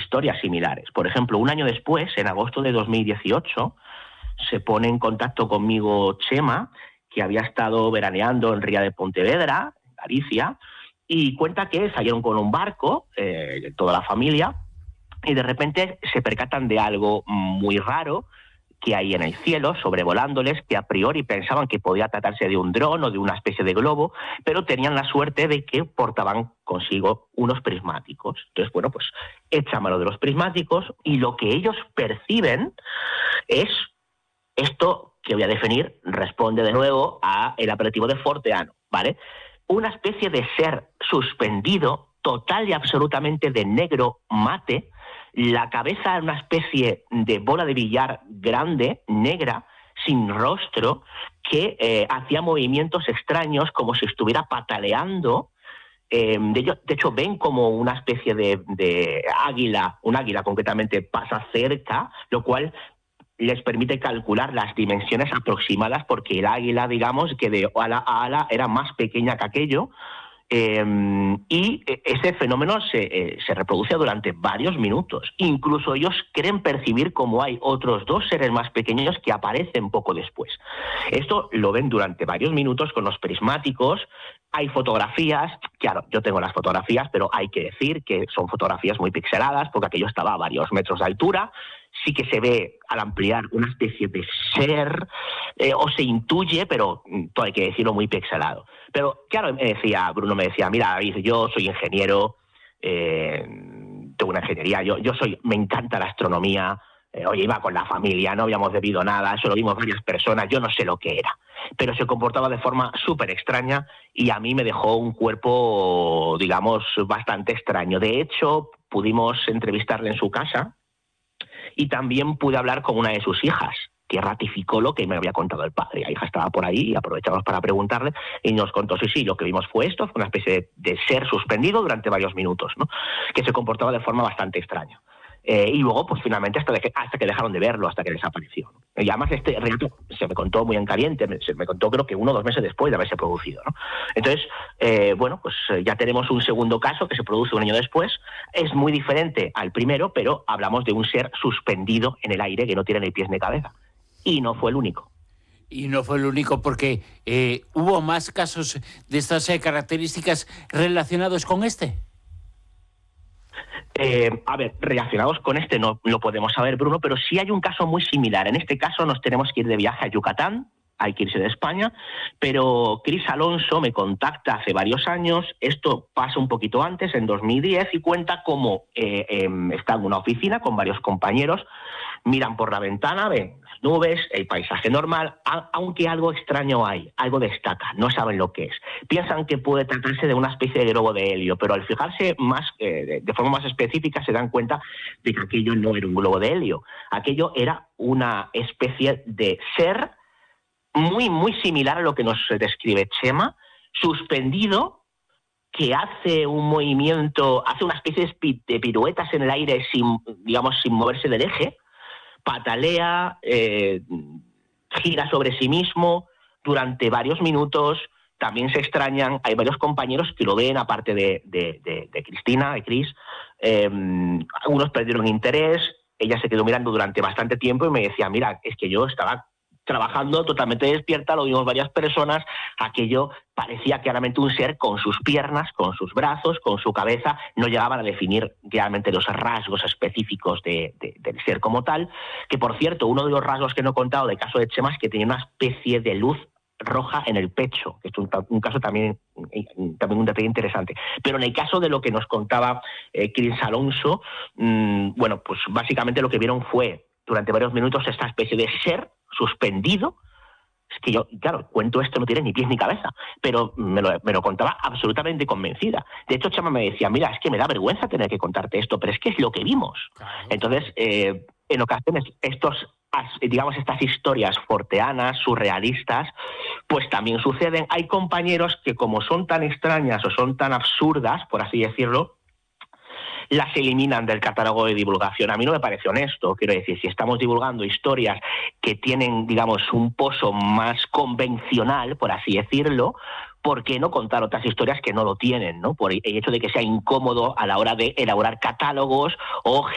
historias similares. Por ejemplo, un año después, en agosto de 2018, se pone en contacto conmigo Chema, que había estado veraneando en Ría de Pontevedra, Galicia, y cuenta que salieron con un barco, toda la familia, y de repente se percatan de algo muy raro que hay en el cielo, sobrevolándoles, que a priori pensaban que podía tratarse de un dron o de una especie de globo, pero tenían la suerte de que portaban consigo unos prismáticos. Entonces, bueno, pues echan mano de los prismáticos y lo que ellos perciben es esto que voy a definir, responde de nuevo a el apelativo de forteano, ¿vale? Una especie de ser suspendido, total y absolutamente de negro mate, la cabeza era una especie de bola de billar grande, negra, sin rostro, que hacía movimientos extraños como si estuviera pataleando. De hecho, ven como una especie de águila, un águila concretamente pasa cerca, lo cual les permite calcular las dimensiones aproximadas, porque el águila, digamos, que de ala a ala era más pequeña que aquello. Y ese fenómeno se reproduce durante varios minutos. Incluso ellos creen percibir como hay otros dos seres más pequeños que aparecen poco después. Esto lo ven durante varios minutos con los prismáticos. Hay fotografías, claro, yo tengo las fotografías, pero hay que decir que son fotografías muy pixeladas porque aquello estaba a varios metros de altura. Sí que se ve al ampliar una especie de ser, o se intuye, pero todo hay que decirlo, muy pixelado. Pero claro, Bruno me decía, mira, yo soy ingeniero, tengo una ingeniería, me encanta la astronomía, oye, iba con la familia, no habíamos bebido nada, eso lo vimos varias personas, yo no sé lo que era. Pero se comportaba de forma súper extraña y a mí me dejó un cuerpo, digamos, bastante extraño. De hecho, pudimos entrevistarle en su casa y también pude hablar con una de sus hijas, que ratificó lo que me había contado el padre. La hija estaba por ahí y aprovechamos para preguntarle y nos contó, sí, lo que vimos fue esto, fue una especie de ser suspendido durante varios minutos, ¿no? Que se comportaba de forma bastante extraña. Y luego, pues finalmente, hasta que dejaron de verlo, hasta que desapareció, ¿no? Y además este relato se me contó muy en caliente, se me contó creo que 1 o 2 meses después de haberse producido, ¿no? Entonces, ya tenemos un segundo caso que se produce un año después. Es muy diferente al primero, pero hablamos de un ser suspendido en el aire que no tiene ni pies ni cabeza. Y no fue el único. Y no fue el único porque hubo más casos de estas características relacionados con este. Relacionados con este no podemos saber, Bruno, pero sí hay un caso muy similar. En este caso nos tenemos que ir de viaje a Yucatán, hay que irse de España, pero Cris Alonso me contacta hace varios años, esto pasa un poquito antes, en 2010, y cuenta cómo está en una oficina con varios compañeros, miran por la ventana, ven las nubes, el paisaje normal, aunque algo extraño hay, algo destaca, no saben lo que es. Piensan que puede tratarse de una especie de globo de helio, pero al fijarse más de forma más específica se dan cuenta de que aquello no era un globo de helio, aquello era una especie de ser muy, muy similar a lo que nos describe Chema, suspendido, que hace un movimiento, hace una especie de piruetas en el aire sin moverse del eje, patalea, gira sobre sí mismo durante varios minutos. También se extrañan, hay varios compañeros que lo ven, aparte de Cristina, de Cris. Algunos perdieron interés, ella se quedó mirando durante bastante tiempo y me decía, mira, es que yo estaba trabajando totalmente despierta, lo vimos varias personas, aquello parecía claramente un ser con sus piernas, con sus brazos, con su cabeza, no llegaban a definir realmente los rasgos específicos del ser como tal, que por cierto, uno de los rasgos que no he contado del caso de Chema es que tenía una especie de luz roja en el pecho, que es un caso también un detalle interesante. Pero en el caso de lo que nos contaba Cris Alonso, pues básicamente lo que vieron fue durante varios minutos esta especie de ser suspendido. Es que yo, claro, cuento esto, no tiene ni pies ni cabeza, pero me lo contaba absolutamente convencida. De hecho, Chema me decía, mira, es que me da vergüenza tener que contarte esto, pero es que es lo que vimos. Claro. Entonces, en ocasiones, estas historias forteanas, surrealistas, pues también suceden. Hay compañeros que, como son tan extrañas o son tan absurdas, por así decirlo, las eliminan del catálogo de divulgación. A mí no me parece honesto, quiero decir, si estamos divulgando historias que tienen, un pozo más convencional, por así decirlo, ¿por qué no contar otras historias que no lo tienen, ¿no? Por el hecho de que sea incómodo a la hora de elaborar catálogos o